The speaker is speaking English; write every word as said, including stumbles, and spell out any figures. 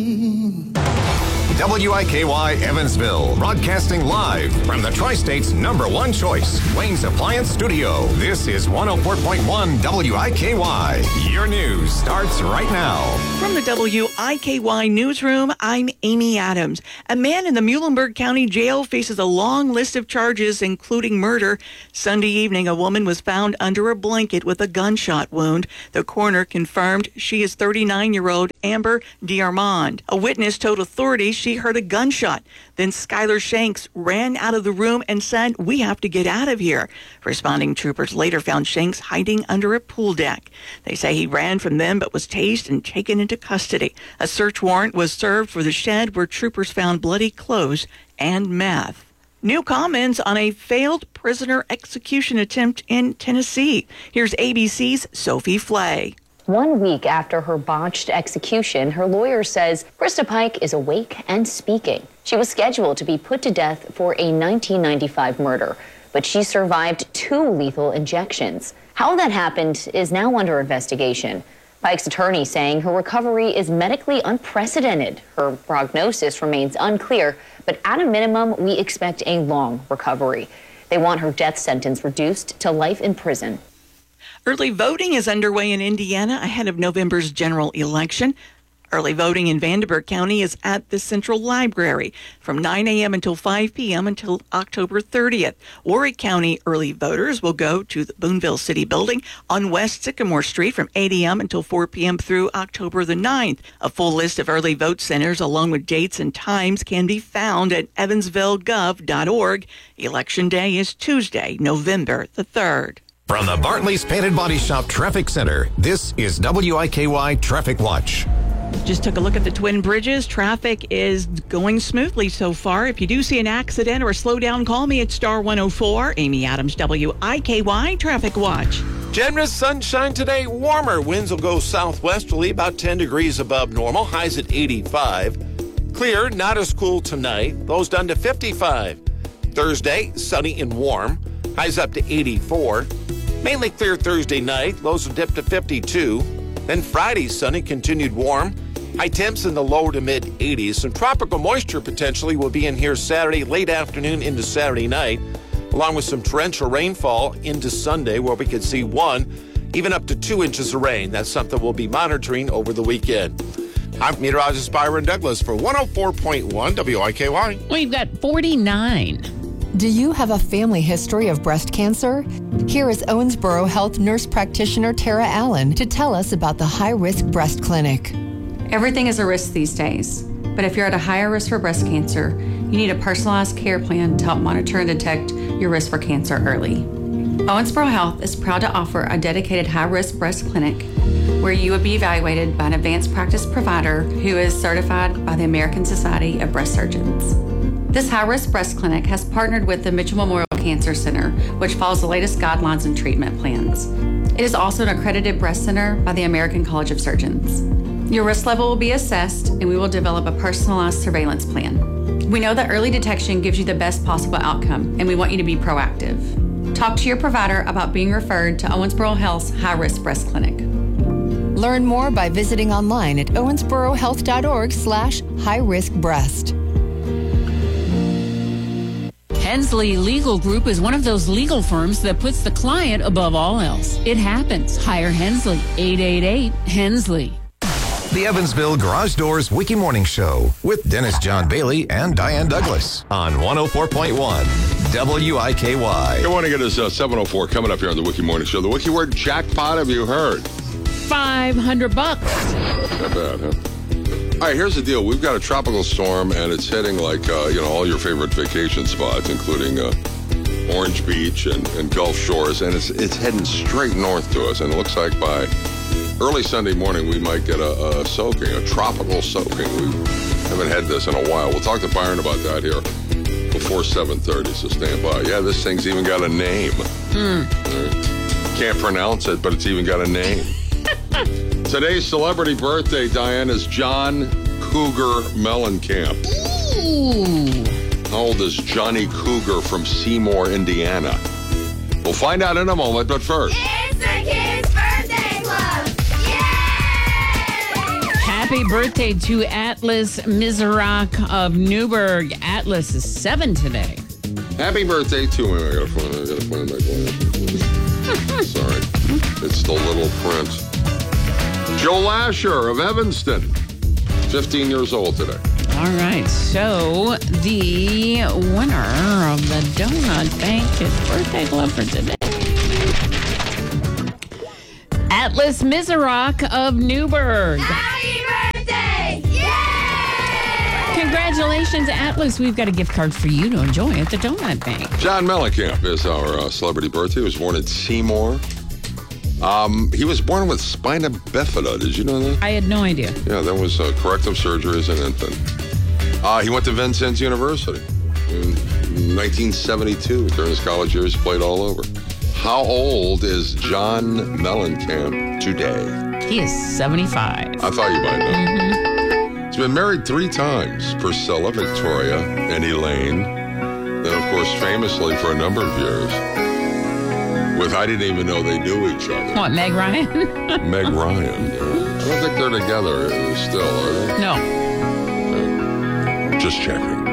W I K Y Evansville, broadcasting live from the Tri-State's number one choice, Wayne's Appliance Studio. This is one oh four point one W I K Y. Your news starts right now. From the W I K Y newsroom, I'm Amy Adams. A man in the Muhlenberg County Jail faces a long list of charges, including murder. Sunday evening, a woman was found under a blanket with a gunshot wound. The coroner confirmed she is thirty-nine-year-old Amber D'Armand. A witness told authorities she heard a gunshot. Then Skylar Shanks ran out of the room and said, "We have to get out of here." Responding troopers later found Shanks hiding under a pool deck. They say he ran from them but was tased and taken into custody. A search warrant was served for the shed where troopers found bloody clothes and meth. New comments on a failed prisoner execution attempt in Tennessee. Here's A B C's Sophie Flay. One week after her botched execution, her lawyer says Krista Pike is awake and speaking. She was scheduled to be put to death for a nineteen ninety-five murder, but she survived two lethal injections. How that happened is now under investigation. Pike's attorney saying her recovery is medically unprecedented. Her prognosis remains unclear, but at a minimum, we expect a long recovery. They want her death sentence reduced to life in prison. Early voting is underway in Indiana ahead of November's general election. Early voting in Vanderburgh County is at the Central Library from nine a.m. until five p.m. until October thirtieth. Warwick County early voters will go to the Boonville City Building on West Sycamore Street from eight a.m. until four p.m. through October the ninth. A full list of early vote centers along with dates and times can be found at evansville gov dot org. Election Day is Tuesday, November the third. From the Bartley's Painted Body Shop Traffic Center, this is W I K Y Traffic Watch. Just took a look at the Twin Bridges. Traffic is going smoothly so far. If you do see an accident or a slowdown, call me at star one oh four. Amy Adams, W I K Y Traffic Watch. Generous sunshine today. Warmer winds will go southwesterly, about ten degrees above normal. Highs at eighty-five. Clear, not as cool tonight. Lows down to fifty-five. Thursday, sunny and warm. Highs up to eighty-four. Mainly clear Thursday night. Lows will dip to fifty-two. Then Friday, sunny, continued warm. High temps in the low to mid eighties. Some tropical moisture potentially will be in here Saturday, late afternoon into Saturday night, along with some torrential rainfall into Sunday, where we could see one, even up to two inches of rain. That's something we'll be monitoring over the weekend. I'm meteorologist Byron Douglas for one oh four point one W I K Y. We've got forty-nine. Do you have a family history of breast cancer? Here is Owensboro Health nurse practitioner Tara Allen to tell us about the High Risk Breast Clinic. Everything is a risk these days, but if you're at a higher risk for breast cancer, you need a personalized care plan to help monitor and detect your risk for cancer early. Owensboro Health is proud to offer a dedicated high-risk breast clinic where you would be evaluated by an advanced practice provider who is certified by the American Society of Breast Surgeons. This high-risk breast clinic has partnered with the Mitchell Memorial Cancer Center, which follows the latest guidelines and treatment plans. It is also an accredited breast center by the American College of Surgeons. Your risk level will be assessed, and we will develop a personalized surveillance plan. We know that early detection gives you the best possible outcome, and we want you to be proactive. Talk to your provider about being referred to Owensboro Health's high-risk breast clinic. Learn more by visiting online at owensboro health dot org slash high risk breast. Hensley Legal Group is one of those legal firms that puts the client above all else. It happens. Hire Hensley. eight eight eight Hensley. The Evansville Garage Doors Wiki Morning Show with Dennis John Bailey and Diane Douglas on one oh four point one W I K Y. Good morning. It is uh, seven oh four coming up here on the Wiki Morning Show. The Wiki word jackpot, have you heard? five hundred bucks. Not bad, huh? All right, here's the deal. We've got a tropical storm, and it's hitting, like, uh, you know, all your favorite vacation spots, including uh, Orange Beach and, and Gulf Shores, and it's it's heading straight north to us, and it looks like by early Sunday morning we might get a, a soaking, a tropical soaking. We haven't had this in a while. We'll talk to Byron about that here before seven thirty, so stand by. Yeah, this thing's even got a name. Hmm. Right. Can't pronounce it, but it's even got a name. Today's celebrity birthday, Diane, is John Cougar Mellencamp. Ooh. How old is Johnny Cougar from Seymour, Indiana? We'll find out in a moment, but first. It's the Kids Birthday Club! Yay! Happy birthday to Atlas Mizrak of Newburgh. Atlas is seven today. Happy birthday to him. I gotta find, I gotta find my glasses. Sorry. It's the little print. Joe Lasher of Evanston. fifteen years old today. All right. So the winner of the Donut Bank is birthday glove for today. Atlas Mizrak of Newburgh. Happy birthday! Yay! Congratulations, Atlas. We've got a gift card for you to enjoy at the Donut Bank. John Mellencamp is our uh, celebrity birthday. He was born in Seymour. Um, he was born with spina bifida. Did you know that? I had no idea. Yeah, that was uh, corrective surgery as an infant. Uh, he went to Vincennes University in nineteen seventy-two. During his college years, he played all over. How old is John Mellencamp today? He is seventy-five. I thought you might know. Mm-hmm. He's been married three times. Priscilla, Victoria, and Elaine. Then, of course, famously for a number of years with, I didn't even know they knew each other. What, Meg Ryan? Meg Ryan. I don't think they're together still, are they? No. Okay. Just checking.